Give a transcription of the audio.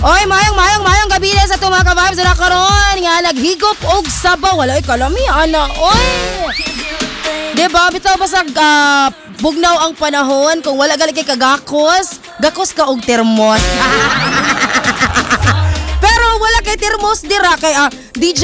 Oy, mayong gabi na sa mga ka-vibes na karon nga naghigop og sabaw. Wala kalami ana. Oy. Diba, bitaw ba sa bugnaw ang panahon kung wala gali kay kagakos, gakos ka og termos. Pero wala kay termos dira kay